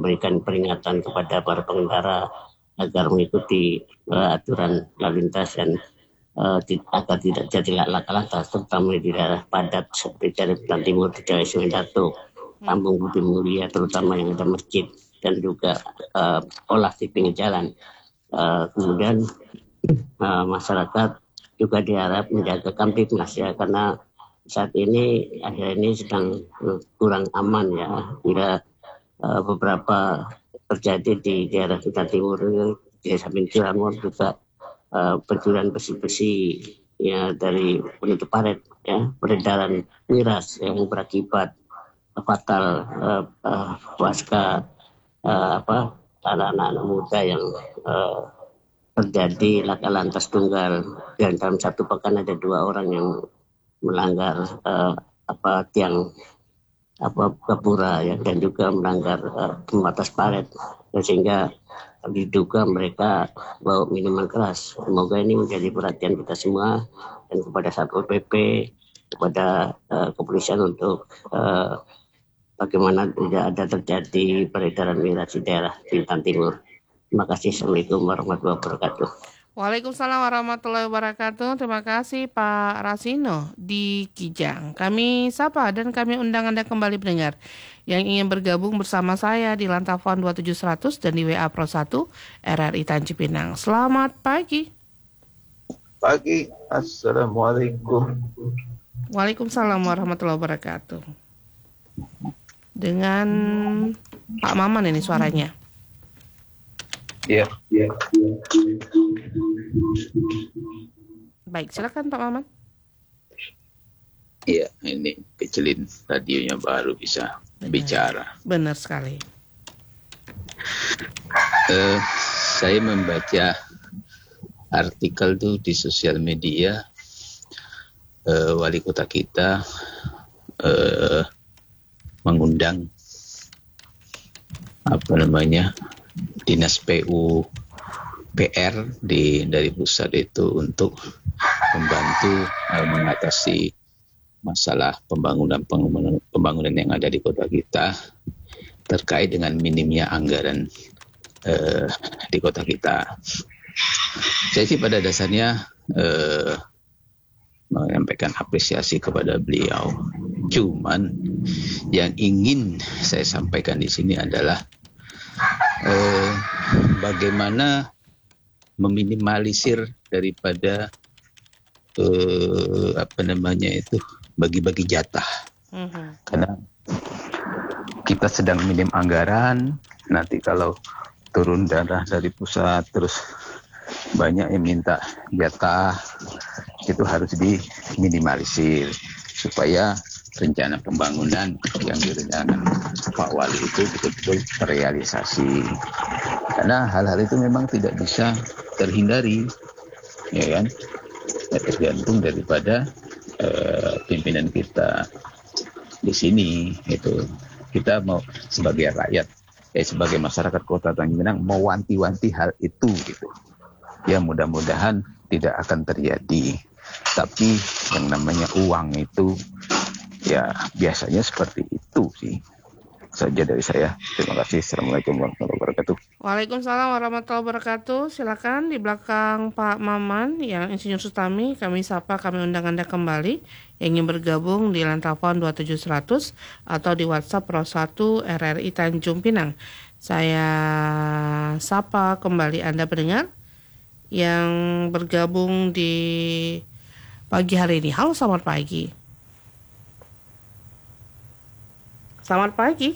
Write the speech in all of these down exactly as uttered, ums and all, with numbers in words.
memberikan peringatan kepada para pengendara agar mengikuti uh, aturan lalu lintas dan uh, agar tidak jadi laka lantas, terutama di daerah padat seperti dari Hutan Timur, di Jawa Semendatu, Kampung Budi Mulia, terutama yang ada masjid dan juga uh, olah di pinggir jalan. Uh, kemudian uh, masyarakat juga diharap menjaga kamtipmas ya, karena saat ini akhir ini sedang uh, kurang aman ya, bila uh, beberapa terjadi di daerah Hutan Timur, di samping Cirangon juga uh, pencurian besi-besi ya dari penutup paret ya, peredaran miras yang berakibat fatal uh, uh, pasca uh, apa anak-anak muda yang uh, terjadi laka lantas tunggal, dan dalam satu pekan ada dua orang yang melanggar uh, apa tiang apa gapura ya, dan juga melanggar uh, pembatas paret, sehingga diduga mereka bawa minuman keras. Semoga ini menjadi perhatian kita semua dan kepada Satpol P P, kepada uh, kepolisian untuk uh, bagaimana tidak ada terjadi peredaran miras di daerah Bintan Timur. Terima kasih. Assalamualaikum warahmatullahi wabarakatuh. Waalaikumsalam warahmatullahi wabarakatuh. Terima kasih Pak Rasino di Kijang. Kami sapa dan kami undang Anda kembali pendengar yang ingin bergabung bersama saya di Lantafon dua tujuh seratus dan di W A Pro satu R R I Tanjung Pinang. Selamat pagi. Pagi. Assalamualaikum. Waalaikumsalam warahmatullahi wabarakatuh. Dengan Pak Maman ini suaranya. Ya, ya, ya. Baik, silakan Pak Maman. Iya, ini kecilin radionya baru bisa Benar. bicara. Benar sekali. Uh, saya membaca artikel tuh di sosial media, uh, wali kota kita uh, mengundang apa namanya dinas P U P R di dari pusat itu untuk membantu uh, mengatasi masalah pembangunan, pembangunan pembangunan yang ada di kota kita terkait dengan minimnya anggaran uh, di kota kita. Saya sih pada dasarnya uh, menyampaikan apresiasi kepada beliau. Cuman yang ingin saya sampaikan di sini adalah Eh, bagaimana meminimalisir daripada eh, apa namanya itu bagi-bagi jatah, uh-huh. Karena kita sedang minim anggaran. Nanti kalau turun darah dari pusat terus banyak yang minta jatah, itu harus diminimalisir supaya rencana pembangunan yang direncanakan Pak Wali itu betul-betul terrealisasi. Karena hal-hal itu memang tidak bisa terhindari, ya kan? Ya, tergantung daripada uh, pimpinan kita di sini. Itu kita mau sebagai rakyat, ya sebagai masyarakat Kota Tanjung Pinang mau wanti-wanti hal itu, gitu. Ya mudah-mudahan tidak akan terjadi. Tapi yang namanya uang itu ya biasanya seperti itu sih. Saja dari saya. Terima kasih. Assalamualaikum warahmatullahi wabarakatuh. Waalaikumsalam warahmatullahi wabarakatuh. Silakan di belakang Pak Maman yang Insinyur Sutami, kami sapa, kami undang Anda kembali yang ingin bergabung di Lantafon dua tujuh seratus atau di WhatsApp Pro satu R R I Tanjung Pinang. Saya sapa kembali Anda pendengar yang bergabung di pagi hari ini. Halo, selamat pagi. Selamat pagi.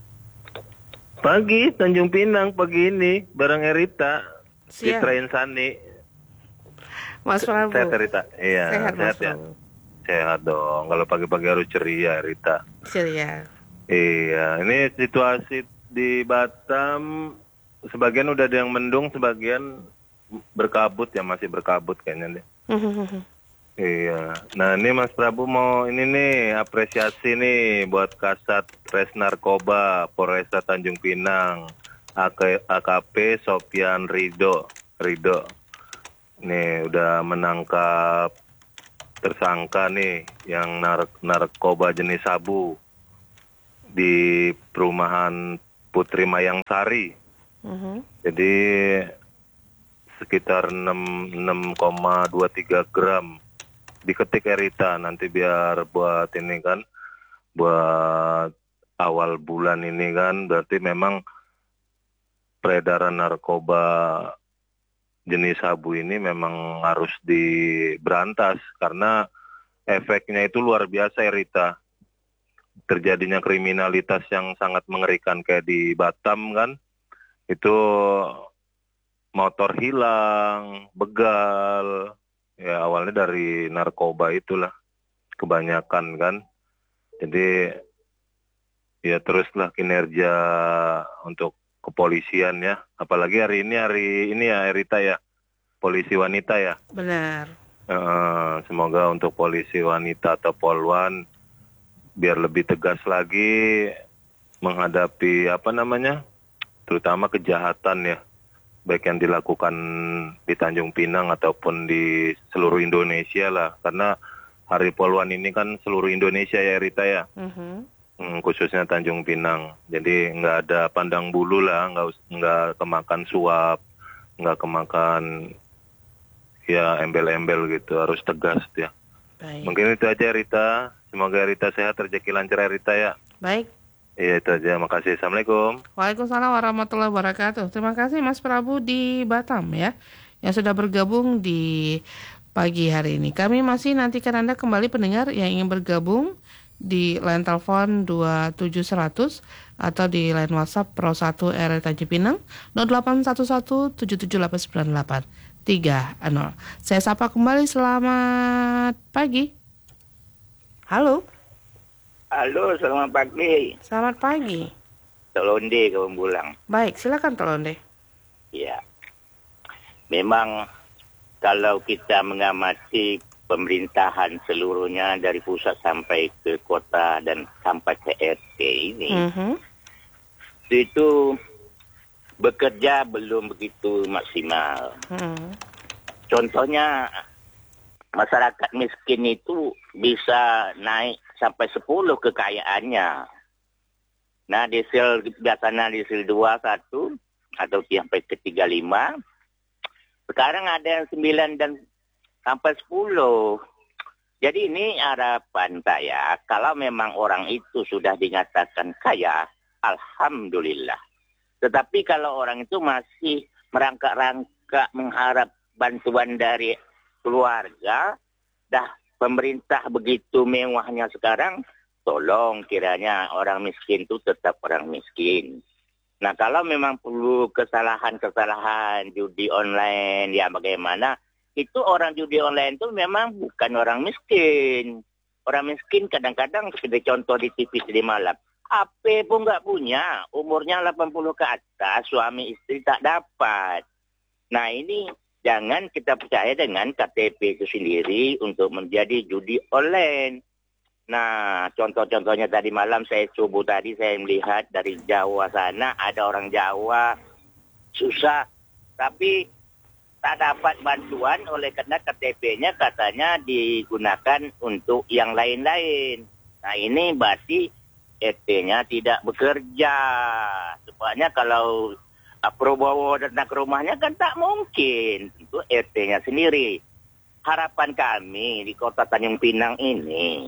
Pagi Tanjung Pinang pagi ini bareng Erita Siap. Di Train Sani. Mas Prabu. Sehat Erita. Iya, sehat, sehat ya. Prabu. Sehat dong. Kalau pagi-pagi harus ceria Erita. Ceria. Iya, ini situasi di Batam sebagian udah ada yang mendung, sebagian berkabut ya, masih berkabut kayaknya deh. Iya, nah ini Mas Prabu mau ini nih apresiasi nih buat Kasat Res Narkoba Polresta Tanjung Pinang, A K P Sopyan Rido, Rido. Nih udah menangkap tersangka nih yang nar narkoba jenis sabu di perumahan Putri Mayangsari. Uh-huh. Jadi sekitar enam koma dua tiga gram diketik Erita, nanti biar buat ini kan, buat awal bulan ini kan, berarti memang peredaran narkoba jenis sabu ini memang harus diberantas karena efeknya itu luar biasa Erita. Terjadinya kriminalitas yang sangat mengerikan kayak di Batam kan, itu motor hilang, begal, ya awalnya dari narkoba itulah kebanyakan kan. Jadi ya teruslah kinerja untuk kepolisian ya, apalagi hari ini hari ini ya Erita ya, polisi wanita ya. Benar. Uh, semoga untuk polisi wanita atau polwan biar lebih tegas lagi menghadapi apa namanya, terutama kejahatan ya, baik yang dilakukan di Tanjung Pinang ataupun di seluruh Indonesia lah, karena Hari Polwan ini kan seluruh Indonesia ya Rita ya, Uh-huh. hmm, khususnya Tanjung Pinang. Jadi nggak ada pandang bulu lah, nggak us- nggak kemakan suap, nggak kemakan ya embel-embel gitu, harus tegas ya. Baik. Mungkin itu aja Rita, semoga Rita sehat, rezeki lancar ya Rita ya. Baik. Iya itu aja, makasih. Assalamualaikum. Waalaikumsalam warahmatullahi wabarakatuh. Terima kasih Mas Prabu di Batam ya, yang sudah bergabung di pagi hari ini. Kami masih nantikan Anda kembali pendengar yang ingin bergabung di line telepon dua tujuh seratus atau di line WhatsApp Pro satu R Tanjung Pinang nol delapan satu satu tujuh tujuh delapan sembilan delapan tiga nol. Saya sapa kembali, selamat pagi. Halo. Halo, selamat pagi. Selamat pagi. Telonde kawan Bulang. Baik, silakan Telonde. Ya. Memang kalau kita mengamati pemerintahan seluruhnya dari pusat sampai ke kota dan sampai ke R T ini, Uh-huh. itu bekerja belum begitu maksimal. Uh-huh. Contohnya masyarakat miskin itu bisa naik sampai sepuluh kekayaannya. Nah, desil biasanya desil dua satu atau sampai ke tiga lima. Sekarang ada yang sembilan dan sampai sepuluh. Jadi ini harapan saya, kalau memang orang itu sudah dinyatakan kaya, alhamdulillah. Tetapi kalau orang itu masih merangkak-rangkak mengharap bantuan dari keluarga, dah pemerintah begitu mewahnya sekarang, tolong kiranya orang miskin itu tetap orang miskin. Nah, kalau memang perlu kesalahan-kesalahan judi online, ya bagaimana, itu orang judi online itu memang bukan orang miskin. Orang miskin kadang-kadang seperti contoh di T V tadi malam, H P pun nggak punya, umurnya delapan puluh ke atas, suami istri tak dapat. Nah, ini jangan kita percaya dengan K T P itu sendiri untuk menjadi judi online. Nah, contoh-contohnya tadi malam saya subuh tadi saya melihat dari Jawa sana ada orang Jawa susah, tapi tak dapat bantuan oleh karena K T P-nya katanya digunakan untuk yang lain-lain. Nah, ini berarti R T-nya tidak bekerja. Sebabnya kalau Prabowo datang ke rumahnya kan tak mungkin, itu R T-nya sendiri. Harapan kami di Kota Tanjung Pinang ini,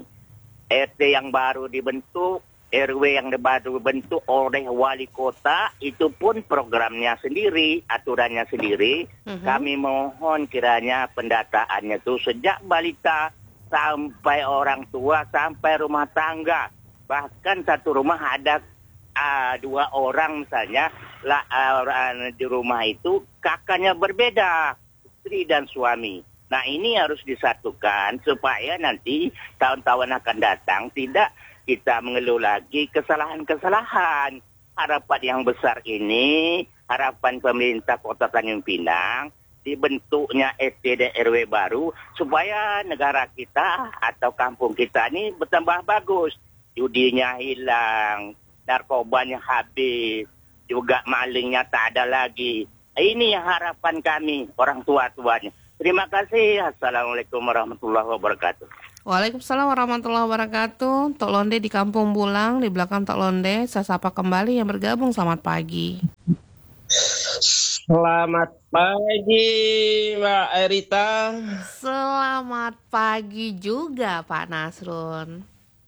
R T yang baru dibentuk, R W yang baru dibentuk oleh wali kota, itu pun programnya sendiri, aturannya sendiri. Uh-huh. Kami mohon kiranya pendataannya itu sejak balita sampai orang tua, sampai rumah tangga. Bahkan satu rumah ada uh, dua orang misalnya, lah, uh, di rumah itu kakaknya berbeda, istri dan suami. Nah, ini harus disatukan supaya nanti tahun-tahun akan datang tidak kita mengeluh lagi kesalahan-kesalahan. Harapan yang besar ini, harapan pemerintah Kota Tanjung Pinang, dibentuknya S T dan R W baru, supaya negara kita atau kampung kita ini bertambah bagus. Judinya hilang, narkobanya habis, juga malingnya tak ada lagi. Ini harapan kami, orang tua-tuanya. Terima kasih. Assalamualaikum warahmatullahi wabarakatuh. Waalaikumsalam warahmatullahi wabarakatuh. Tok Londe di Kampung Bulang, di belakang Tok Londe. Saya sapa kembali yang bergabung. Selamat pagi. Selamat pagi, Mbak Erita. Selamat pagi juga, Pak Nasrun.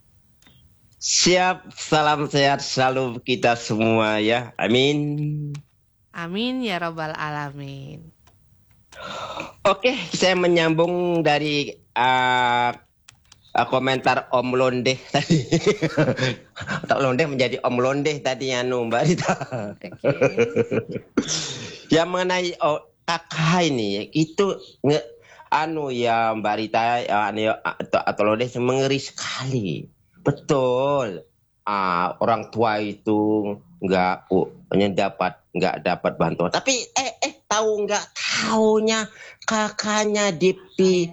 Siap, salam sehat selalu kita semua ya. Amin. Amin ya rabbal alamin. Oke, saya menyambung dari uh, uh, komentar Om Londe tadi. Tok Londe menjadi Om Londe tadi anu Mbak Rita. Okay. Yang mengenai oh, kakak ini itu nge, anu ya Mbak Rita uh, anu, atau, atau Londe mengeri sekali. Betul. Uh, orang tua itu nggak uh, dapat nggak dapat bantuan. Tapi eh eh tahu nggak taunya kakaknya dipi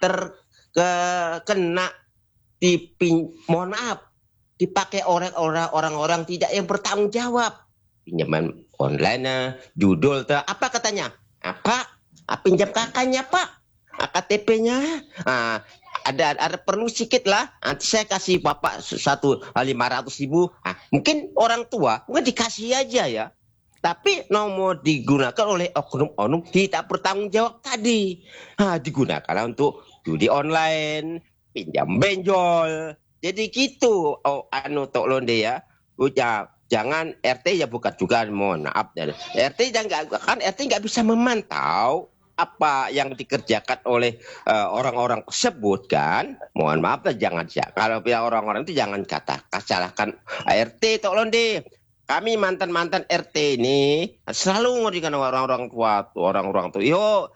terkena dipin mohon maaf dipakai orang-orang orang-orang tidak yang bertanggung jawab, pinjaman online judul tuh apa katanya apa ah, pinjam kakaknya Pak ah, K T P-nya ah, ada ada perlu sedikit lah nanti saya kasih bapak satu lima ratus ribu ah, mungkin orang tua mungkin dikasih aja ya. Tapi nomor digunakan oleh oknum-oknum tidak bertanggung jawab tadi. Nah, digunakan untuk judi online, pinjam benjol. Jadi gitu, oh, anu Tok Londe ya. Ucap, jangan R T ya bukan juga, mohon maaf. R T jangan kan R T nggak bisa memantau apa yang dikerjakan oleh uh, orang-orang tersebut kan. Mohon maaf, jangan ya. Kalau orang-orang itu jangan kata salahkan R T Tok Londe. Kami mantan-mantan R T ini selalu memberikan orang-orang tua, orang-orang tua. Yuk,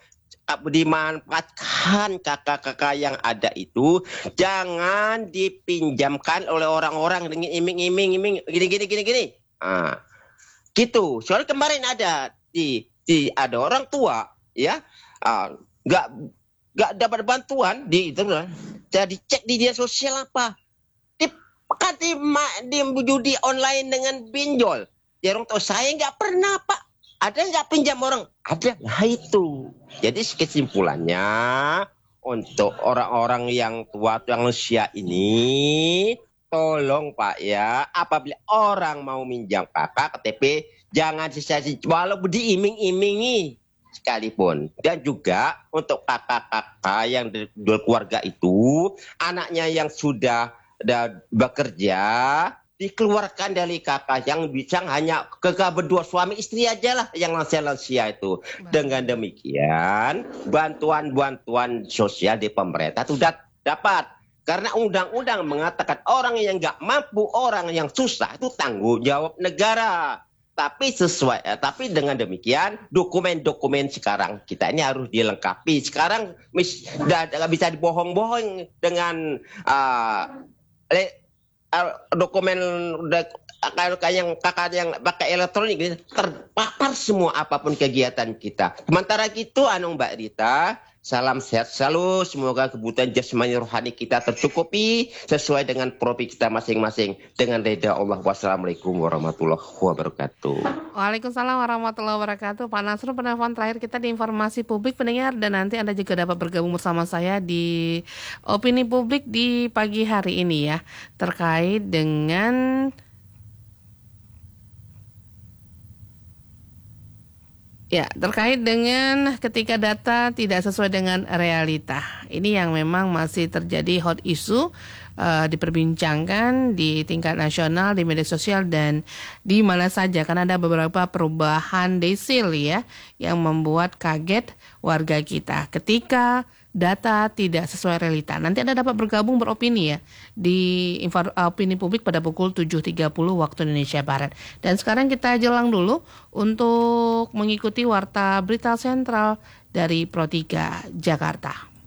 dimanfaatkan kakak-kakak yang ada itu, jangan dipinjamkan oleh orang-orang dengan iming-iming, gini-gini, gini-gini. Ah, gitu. Soalnya kemarin ada di, di ada orang tua, ya, ah, nggak nggak dapat bantuan di itu, jadi cek di dia sosial apa. Kan di, di judi online dengan pinjol. Ya orang tahu saya nggak pernah Pak. Ada nggak pinjam orang? Ada. Nah itu. Jadi kesimpulannya untuk orang-orang yang tua yang usia ini, tolong Pak ya, apabila orang mau minjam kakak K T P, jangan sisa-sisa walaupun diiming-imingi sekalipun. Dan juga untuk kakak-kakak yang dari keluarga itu, anaknya yang sudah dan bekerja dikeluarkan dari kakak yang bisa hanya kakak berdua suami istri aja lah yang lansia-lansia itu. Dengan demikian bantuan-bantuan sosial di pemerintah sudah dapat karena undang-undang mengatakan orang yang nggak mampu, orang yang susah itu tanggung jawab negara. Tapi sesuai, eh, tapi dengan demikian dokumen-dokumen sekarang kita ini harus dilengkapi. Sekarang mis, da, da, bisa dibohong-bohong dengan uh, le, uh, dokumen kayak yang kakak yang pakai elektronik terpapar semua apapun kegiatan kita. Sementara itu, anu Mbak Rita, salam sehat selalu. Semoga kebutuhan jasmani rohani kita tercukupi sesuai dengan profil kita masing-masing. Dengan reda Allah. Wassalamualaikum warahmatullahi wabarakatuh. Waalaikumsalam warahmatullahi wabarakatuh. Pak Nasrul, penelpon terakhir kita di informasi publik pendengar, dan nanti Anda juga dapat bergabung bersama saya di opini publik di pagi hari ini ya, terkait dengan Ya, terkait dengan ketika data tidak sesuai dengan realita. Ini yang memang masih terjadi hot issue, uh, diperbincangkan di tingkat nasional, di media sosial, dan di mana saja. Karena ada beberapa perubahan desil ya, yang membuat kaget warga kita ketika data tidak sesuai realita. Nanti Anda dapat bergabung beropini ya di info, opini publik pada pukul tujuh tiga puluh waktu Indonesia Barat. Dan sekarang kita jelang dulu untuk mengikuti warta berita sentral dari Pro tiga Jakarta.